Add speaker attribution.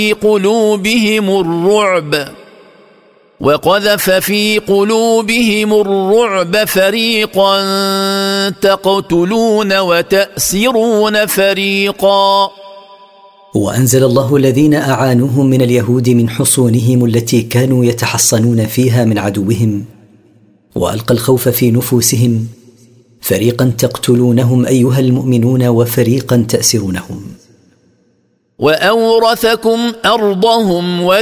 Speaker 1: قلوبهم الرعب وقذف في قلوبهم الرعب فريقا تقتلون وتأسرون فريقا.
Speaker 2: وأنزل الله الذين أعانوهم من اليهود من حصونهم التي كانوا يتحصنون فيها من عدوهم، وألقى الخوف في نفوسهم، فريقا تقتلونهم أيها المؤمنون وفريقا تأسرونهم.
Speaker 1: وأورثكم أرضهم